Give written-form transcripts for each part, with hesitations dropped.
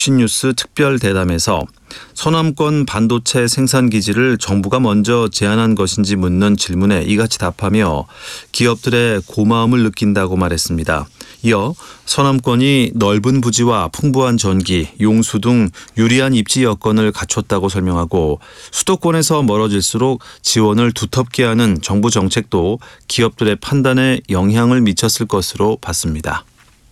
뉴스 특별 대담에서 서남권 반도체 생산 기지를 정부가 먼저 제안한 것인지 묻는 질문에 이같이 답하며 기업들의 고마움을 느낀다고 말했습니다. 이어 서남권이 넓은 부지와 풍부한 전기, 용수 등 유리한 입지 여건을 갖췄다고 설명하고 수도권에서 멀어질수록 지원을 두텁게 하는 정부 정책도 기업들의 판단에 영향을 미쳤을 것으로 봤습니다.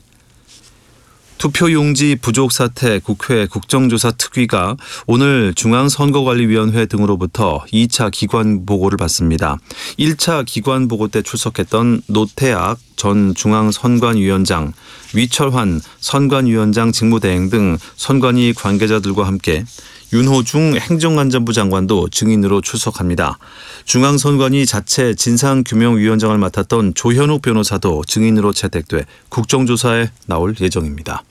투표용지 부족 사태 국회 국정조사 특위가 오늘 중앙선거관리위원회 등으로부터 2차 기관 보고를 받습니다. 1차 기관 보고 때 출석했던 노태악 전 중앙선관위원장, 위철환 선관위원장 직무대행 등 선관위 관계자들과 함께 윤호중 행정안전부 장관도 증인으로 출석합니다. 중앙선관위 자체 진상규명위원장을 맡았던 조현욱 변호사도 증인으로 채택돼 국정조사에 나올 예정입니다.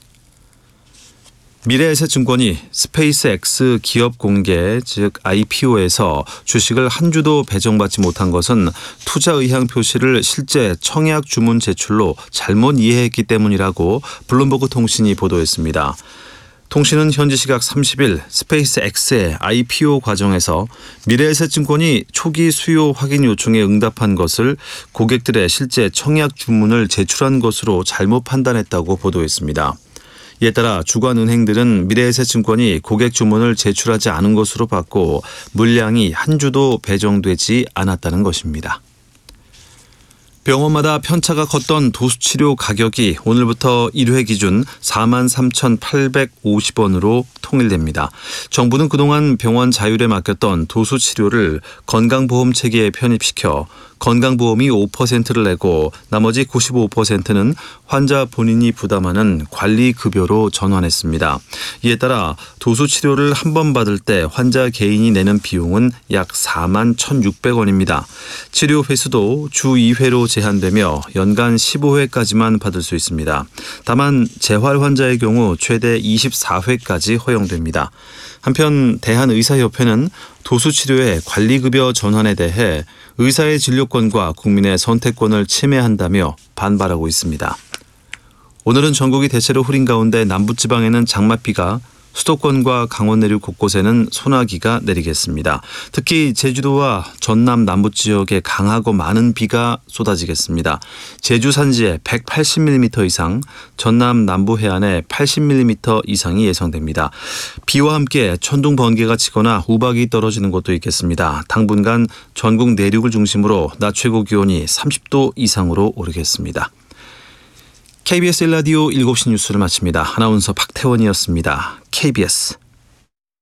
미래에셋증권이 스페이스X 기업 공개 즉 IPO에서 주식을 한 주도 배정받지 못한 것은 투자 의향 표시를 실제 청약 주문 제출로 잘못 이해했기 때문이라고 블룸버그 통신이 보도했습니다. 통신은 현지 시각 30일 스페이스X의 IPO 과정에서 미래에셋증권이 초기 수요 확인 요청에 응답한 것을 고객들의 실제 청약 주문을 제출한 것으로 잘못 판단했다고 보도했습니다. 이에 따라 주관은행들은 미래에셋증권이 고객 주문을 제출하지 않은 것으로 봤고 물량이 한 주도 배정되지 않았다는 것입니다. 병원마다 편차가 컸던 도수치료 가격이 오늘부터 1회 기준 43,850원으로 통일됩니다. 정부는 그동안 병원 자율에 맡겼던 도수치료를 건강보험 체계에 편입시켜 건강보험이 5%를 내고 나머지 95%는 환자 본인이 부담하는 관리급여로 전환했습니다. 이에 따라 도수치료를 한 번 받을 때 환자 개인이 내는 비용은 약 41,600원입니다. 치료 횟수도 주 2회로 제한되며 연간 15회까지만 받을 수 있습니다. 다만 재활 환자의 경우 최대 24회까지 허용됩니다. 한편 대한의사협회는 도수치료의 관리급여 전환에 대해 의사의 진료권과 국민의 선택권을 침해한다며 반발하고 있습니다. 오늘은 전국이 대체로 흐린 가운데 남부지방에는 장맛비가 수도권과 강원 내륙 곳곳에는 소나기가 내리겠습니다. 특히 제주도와 전남 남부 지역에 강하고 많은 비가 쏟아지겠습니다. 제주 산지에 180mm 이상, 전남 남부 해안에 80mm 이상이 예상됩니다. 비와 함께 천둥 번개가 치거나 우박이 떨어지는 곳도 있겠습니다. 당분간 전국 내륙을 중심으로 낮 최고 기온이 30도 이상으로 오르겠습니다. KBS 1라디오 7시 뉴스를 마칩니다. 아나운서 박태원이었습니다. KBS